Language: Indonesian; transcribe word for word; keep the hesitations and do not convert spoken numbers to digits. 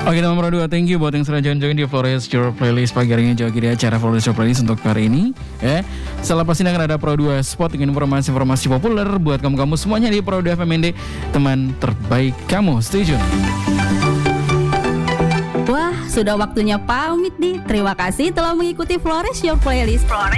Oke teman Pro dua, thank you buat yang sudah join-join di Flores Your Playlist pagi hari ini. Joki di acara Flores Your Playlist untuk hari ini ya. Setelah pasti akan ada Pro dua Spot dengan informasi-informasi populer buat kamu-kamu semuanya di Pro dua F M N D, teman terbaik kamu. Stay tune. Wah, sudah waktunya pamit nih. Terima kasih telah mengikuti Flores Your Playlist.